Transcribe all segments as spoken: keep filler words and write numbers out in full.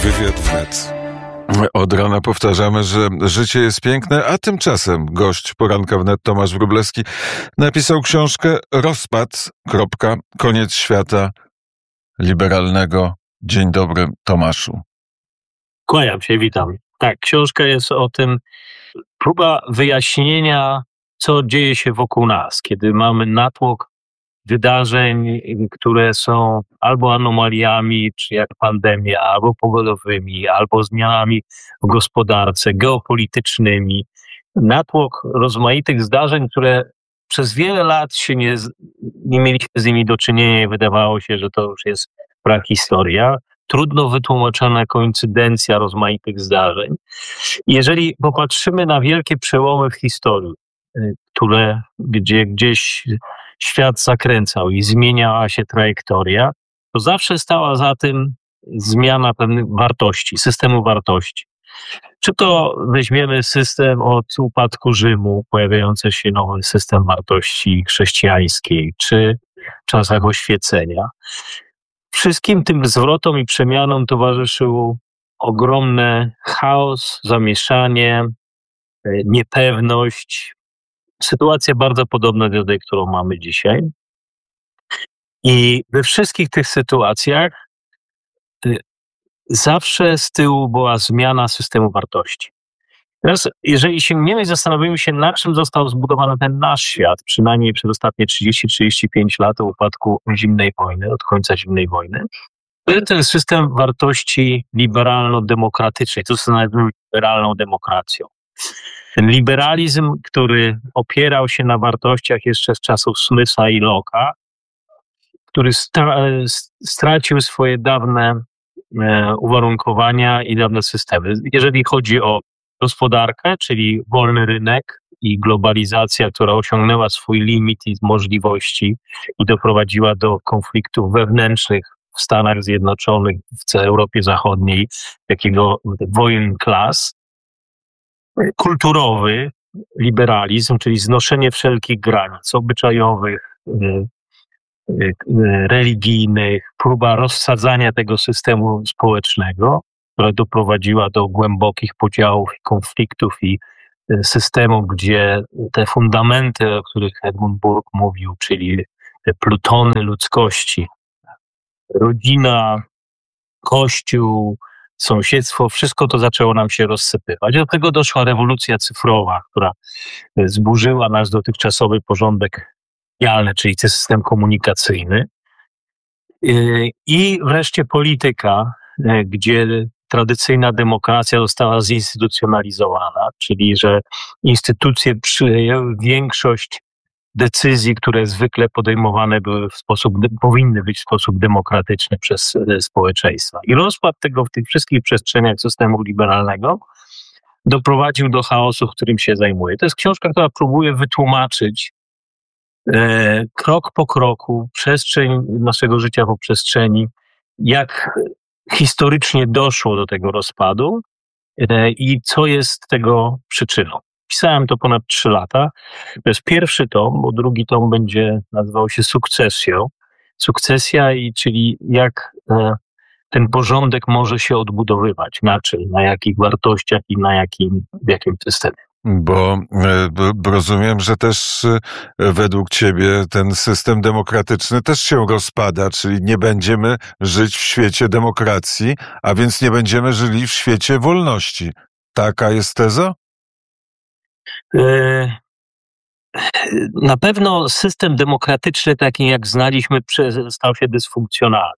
Wywiad wnet. Od rana powtarzamy, że życie jest piękne, a tymczasem gość poranka wnet Tomasz Wróblewski napisał książkę Rozpad. Koniec świata liberalnego. Dzień dobry, Tomaszu. Kłaniam się, witam. Tak, książka jest o tym, próba wyjaśnienia, co dzieje się wokół nas, kiedy mamy natłok wydarzeń, które są albo anomaliami, czy jak pandemia, albo pogodowymi, albo zmianami w gospodarce, geopolitycznymi. Natłok rozmaitych zdarzeń, które przez wiele lat się nie, nie mieliśmy z nimi do czynienia i wydawało się, że to już jest prahistoria. Trudno wytłumaczona koincydencja rozmaitych zdarzeń. Jeżeli popatrzymy na wielkie przełomy w historii, które, gdzie gdzieś świat zakręcał i zmieniała się trajektoria, to zawsze stała za tym zmiana pewnych wartości, systemu wartości. Czy to weźmiemy system od upadku Rzymu, pojawiający się nowy system wartości chrześcijańskiej, czy w czasach oświecenia. Wszystkim tym zwrotom i przemianom towarzyszył ogromny chaos, zamieszanie, niepewność. Sytuacja bardzo podobna do tej, którą mamy dzisiaj. I we wszystkich tych sytuacjach zawsze z tyłu była zmiana systemu wartości. Teraz, jeżeli sięgniemy i zastanowimy się, na czym został zbudowany ten nasz świat, przynajmniej przez ostatnie trzydzieści trzydzieści pięć lat od upadku zimnej wojny, od końca zimnej wojny, to jest ten system wartości liberalno-demokratycznej, to co nazywamy liberalną demokracją. Ten liberalizm, który opierał się na wartościach jeszcze z czasów Smitha i Locke'a, który sta- stracił swoje dawne e, uwarunkowania i dawne systemy. Jeżeli chodzi o gospodarkę, czyli wolny rynek i globalizacja, która osiągnęła swój limit i możliwości i doprowadziła do konfliktów wewnętrznych w Stanach Zjednoczonych, w całej Europie Zachodniej, takiego wojen klas. Kulturowy liberalizm, czyli znoszenie wszelkich granic obyczajowych, religijnych, próba rozsadzania tego systemu społecznego, która doprowadziła do głębokich podziałów i konfliktów i systemu, gdzie te fundamenty, o których Edmund Burke mówił, czyli te plutony ludzkości, rodzina, kościół, sąsiedztwo, wszystko to zaczęło nam się rozsypywać. Do tego doszła rewolucja cyfrowa, która zburzyła nasz dotychczasowy porządek medialny, czyli system komunikacyjny. I wreszcie polityka, gdzie tradycyjna demokracja została zinstytucjonalizowana, czyli że instytucje przyjęły większość decyzji, które zwykle podejmowane były w sposób, powinny być w sposób demokratyczny przez społeczeństwa. I rozpad tego w tych wszystkich przestrzeniach systemu liberalnego doprowadził do chaosu, którym się zajmuję. To jest książka, która próbuje wytłumaczyć e, krok po kroku przestrzeń naszego życia po przestrzeni, jak historycznie doszło do tego rozpadu e, i co jest tego przyczyną. Pisałem to ponad trzy lata. To jest pierwszy tom, bo drugi tom będzie nazywał się Sukcesją. Sukcesja, i czyli jak e, ten porządek może się odbudowywać, na czym, na jakich wartościach i na jakim, w jakim systemie. Bo e, rozumiem, że też e, według ciebie ten system demokratyczny też się rozpada, czyli nie będziemy żyć w świecie demokracji, a więc nie będziemy żyli w świecie wolności. Taka jest teza? Na pewno system demokratyczny, taki jak znaliśmy, stał się dysfunkcjonalny.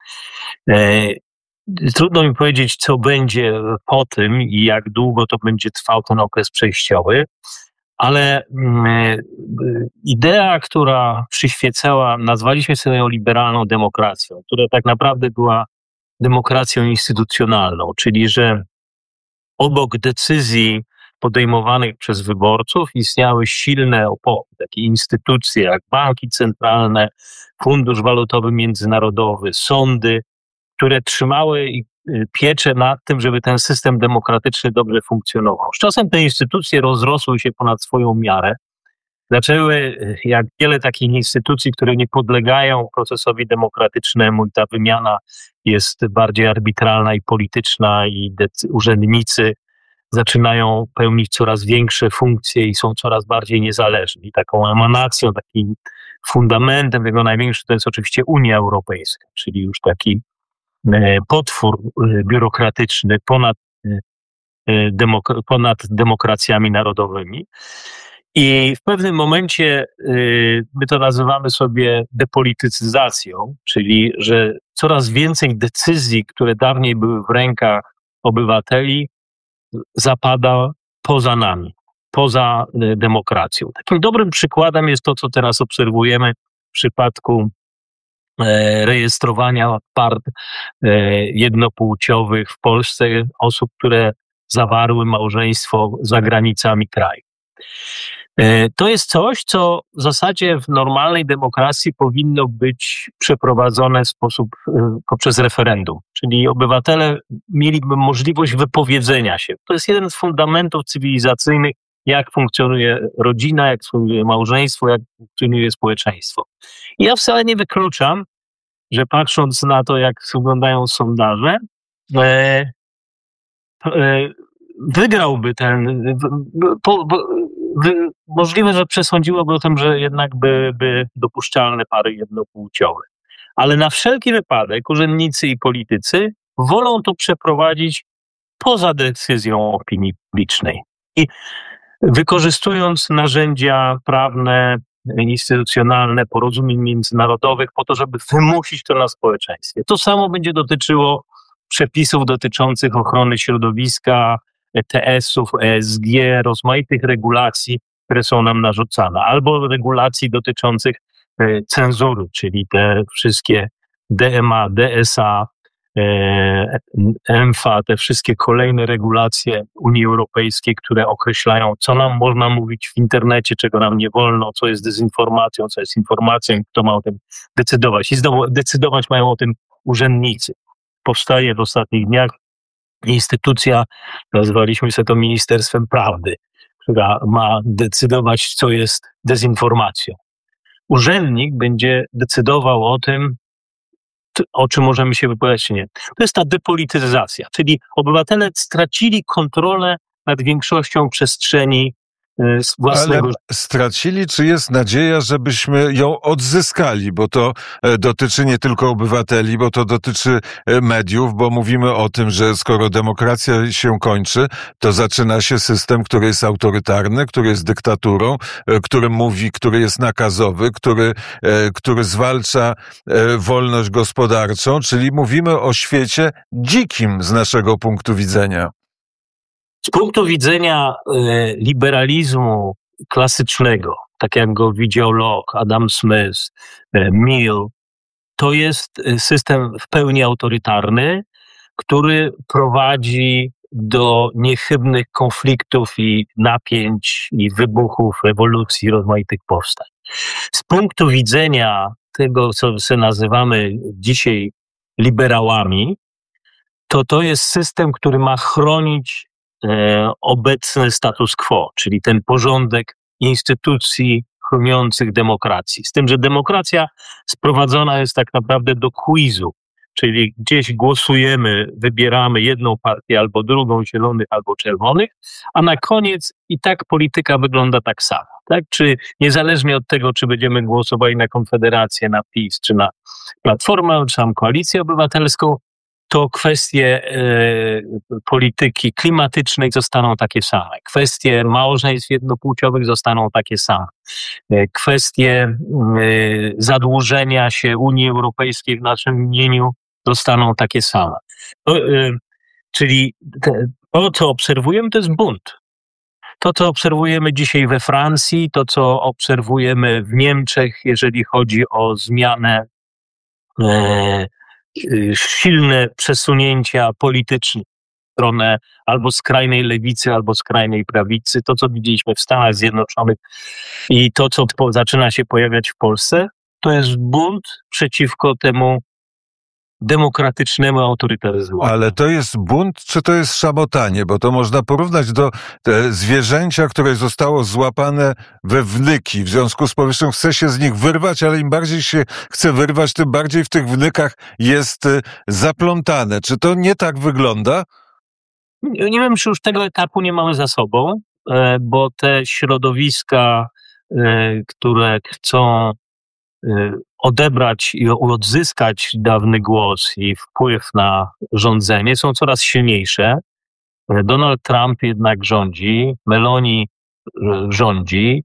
Trudno mi powiedzieć, co będzie po tym i jak długo to będzie trwał ten okres przejściowy, ale idea, która przyświecała, nazwaliśmy sobie ją liberalną demokracją, która tak naprawdę była demokracją instytucjonalną, czyli że obok decyzji podejmowanych przez wyborców istniały silne opory, takie instytucje jak banki centralne, Fundusz Walutowy Międzynarodowy, sądy, które trzymały pieczę nad tym, żeby ten system demokratyczny dobrze funkcjonował. Z czasem te instytucje rozrosły się ponad swoją miarę, zaczęły, jak wiele takich instytucji, które nie podlegają procesowi demokratycznemu i ta wymiana jest bardziej arbitralna i polityczna i decy- urzędnicy zaczynają pełnić coraz większe funkcje i są coraz bardziej niezależni. I taką emanacją, takim fundamentem tego największym to jest oczywiście Unia Europejska, czyli już taki e, potwór e, biurokratyczny ponad, e, demok- ponad demokracjami narodowymi. I w pewnym momencie y, my to nazywamy sobie depolitycyzacją, czyli że coraz więcej decyzji, które dawniej były w rękach obywateli, zapada poza nami, poza y, demokracją. Takim dobrym przykładem jest to, co teraz obserwujemy w przypadku e, rejestrowania par e, jednopłciowych w Polsce, osób, które zawarły małżeństwo za granicami kraju. To jest coś, co w zasadzie w normalnej demokracji powinno być przeprowadzone w sposób poprzez referendum, czyli obywatele mieliby możliwość wypowiedzenia się. To jest jeden z fundamentów cywilizacyjnych, jak funkcjonuje rodzina, jak funkcjonuje małżeństwo, jak funkcjonuje społeczeństwo. I ja wcale nie wykluczam, że patrząc na to, jak wyglądają sondaże, e, e, wygrałby ten, po, po, wy, możliwe, że przesądziłoby o tym, że jednak by, by dopuszczalne pary jednopłciowe. Ale na wszelki wypadek urzędnicy i politycy wolą to przeprowadzić poza decyzją opinii publicznej. I wykorzystując narzędzia prawne, instytucjonalne, porozumień międzynarodowych po to, żeby wymusić to na społeczeństwie. To samo będzie dotyczyło przepisów dotyczących ochrony środowiska, E T S-ów, E S G, rozmaitych regulacji, które są nam narzucane, albo regulacji dotyczących e, cenzury, czyli te wszystkie D M A, D S A, e, M F A, te wszystkie kolejne regulacje Unii Europejskiej, które określają, co nam można mówić w internecie, czego nam nie wolno, co jest dezinformacją, co jest informacją, kto ma o tym decydować. I znowu decydować mają o tym urzędnicy. Powstaje w ostatnich dniach instytucja, nazwaliśmy sobie to Ministerstwem Prawdy, która ma decydować, co jest dezinformacją. Urzędnik będzie decydował o tym, o czym możemy się wypowiadać, czy nie. To jest ta depolityzacja, czyli obywatele stracili kontrolę nad większością przestrzeni z własnego... Ale stracili, czy jest nadzieja, żebyśmy ją odzyskali? Bo to dotyczy nie tylko obywateli, bo to dotyczy mediów, bo mówimy o tym, że skoro demokracja się kończy, to zaczyna się system, który jest autorytarny, który jest dyktaturą, który mówi, który jest nakazowy, który, który zwalcza wolność gospodarczą, czyli mówimy o świecie dzikim z naszego punktu widzenia. Z punktu widzenia e, liberalizmu klasycznego, tak jak go widział Locke, Adam Smith, e, Mill, to jest system w pełni autorytarny, który prowadzi do niechybnych konfliktów i napięć i wybuchów, rewolucji, rozmaitych powstań. Z punktu widzenia tego, co sobie nazywamy dzisiaj liberałami, to to jest system, który ma chronić obecny status quo, czyli ten porządek instytucji chroniących demokracji. Z tym, że demokracja sprowadzona jest tak naprawdę do quizu, czyli gdzieś głosujemy, wybieramy jedną partię albo drugą, zielonych albo czerwonych, a na koniec i tak polityka wygląda tak samo. Tak? Czy niezależnie od tego, czy będziemy głosowali na Konfederację, na PiS, czy na Platformę, czy na Koalicję Obywatelską, to kwestie y, polityki klimatycznej zostaną takie same. Kwestie małżeństw jednopłciowych zostaną takie same. Y, kwestie y, zadłużenia się Unii Europejskiej w naszym imieniu zostaną takie same. To, y, czyli te, to, co obserwujemy, to jest bunt. To, co obserwujemy dzisiaj we Francji, to, co obserwujemy w Niemczech, jeżeli chodzi o zmianę y, silne przesunięcia polityczne w stronę albo skrajnej lewicy, albo skrajnej prawicy. To, co widzieliśmy w Stanach Zjednoczonych i to, co po, zaczyna się pojawiać w Polsce, to jest bunt przeciwko temu demokratycznemu autorytaryzmowi. Ale to jest bunt, czy to jest szabotanie? Bo to można porównać do e, zwierzęcia, które zostało złapane we wnyki. W związku z powyższym chce się z nich wyrwać, ale im bardziej się chce wyrwać, tym bardziej w tych wnykach jest e, zaplątane. Czy to nie tak wygląda? Nie, nie wiem, czy już tego etapu nie mamy za sobą, e, bo te środowiska, e, które chcą e, odebrać i odzyskać dawny głos i wpływ na rządzenie, są coraz silniejsze. Donald Trump jednak rządzi, Meloni rządzi.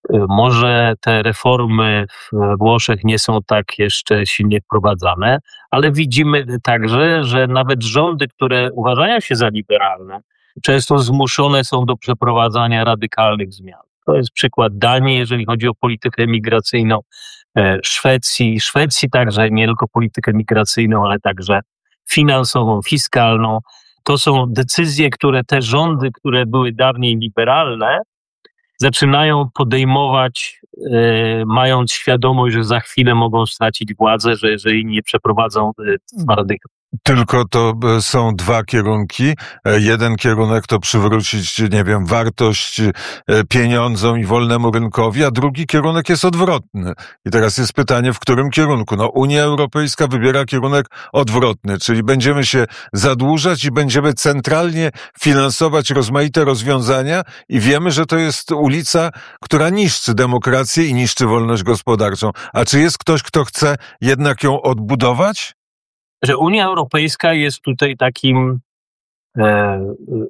Może te reformy w Włoszech nie są tak jeszcze silnie wprowadzane, ale widzimy także, że nawet rządy, które uważają się za liberalne, często zmuszone są do przeprowadzania radykalnych zmian. To jest przykład Danii, jeżeli chodzi o politykę migracyjną, Szwecji, Szwecji także nie tylko politykę migracyjną, ale także finansową, fiskalną. To są decyzje, które te rządy, które były dawniej liberalne, zaczynają podejmować, e, mając świadomość, że za chwilę mogą stracić władzę, że jeżeli nie przeprowadzą twardy. Tylko to są dwa kierunki. Jeden kierunek to przywrócić, nie wiem, wartość pieniądzom i wolnemu rynkowi, a drugi kierunek jest odwrotny. I teraz jest pytanie, w którym kierunku? No, Unia Europejska wybiera kierunek odwrotny, czyli będziemy się zadłużać i będziemy centralnie finansować rozmaite rozwiązania i wiemy, że to jest ulica, która niszczy demokrację i niszczy wolność gospodarczą. A czy jest ktoś, kto chce jednak ją odbudować? Że Unia Europejska jest tutaj takim e,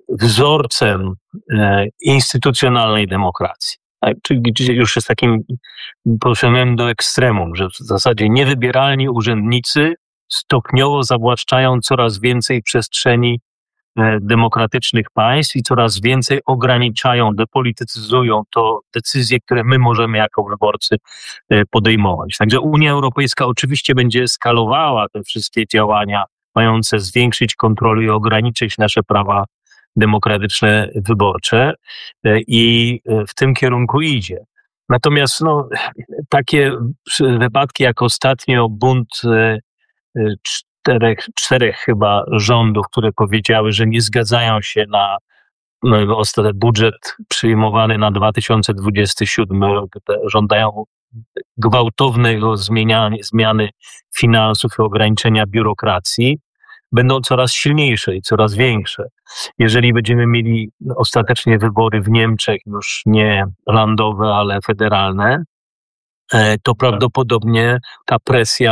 wzorcem e, instytucjonalnej demokracji. Tak? Czyli już jest takim poszedłem do ekstremum, że w zasadzie niewybieralni urzędnicy stopniowo zawłaszczają coraz więcej przestrzeni e, demokratycznych państw i coraz więcej ograniczają, depolitycyzują to decyzje, które my możemy jako wyborcy e, podejmować. Także Unia Europejska oczywiście będzie skalowała te wszystkie działania mające zwiększyć kontrolę i ograniczyć nasze prawa demokratyczne wyborcze e, i w tym kierunku idzie. Natomiast no, takie wypadki jak ostatnio bunt e, Czterech, czterech chyba rządów, które powiedziały, że nie zgadzają się na no, ostatni budżet przyjmowany na dwa tysiące dwudziesty siódmy rok. Żądają gwałtownej zmiany, zmiany finansów i ograniczenia biurokracji. Będą coraz silniejsze i coraz większe. Jeżeli będziemy mieli ostatecznie wybory w Niemczech, już nie landowe, ale federalne, to prawdopodobnie ta presja